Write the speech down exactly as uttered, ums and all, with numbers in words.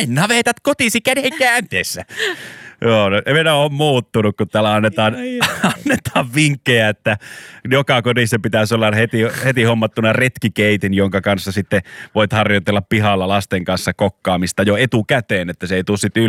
Näin navetat kotisi käden käänteessä. Joo, no, meidän on muuttunut, kun täällä annetaan, annetaan vinkkejä, että joka kodissa pitäisi olla heti, heti hommattuna retkikeitin, jonka kanssa sitten voit harjoitella pihalla lasten kanssa kokkaamista jo etukäteen, että se ei tule sitten